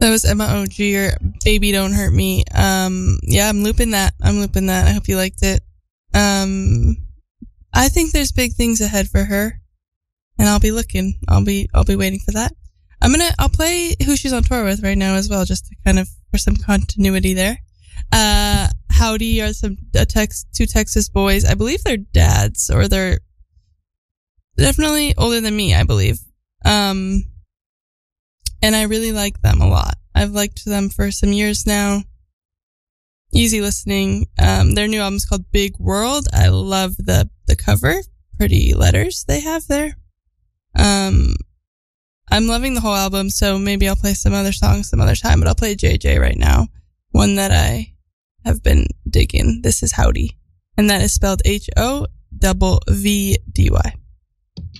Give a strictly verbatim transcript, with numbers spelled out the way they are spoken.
That was Emma O G or Baby Don't Hurt Me. Um, yeah, I'm looping that. I'm looping that. I hope you liked it. Um, I think there's big things ahead for her, and I'll be looking. I'll be, I'll be waiting for that. I'm gonna, I'll play who she's on tour with right now as well, just to kind of, for some continuity there. Uh, Howdy are some, a tex, two Texas boys. I believe they're dads, or they're definitely older than me, I believe. Um, and I really like them a lot. I've liked them for some years now. Easy listening. Um, their new album's called Big World. I love the, the cover. Pretty letters they have there. Um, I'm loving the whole album, so maybe I'll play some other songs some other time, but I'll play J J right now. One that I have been digging. This is Howdy, and that is spelled H O V V D Y.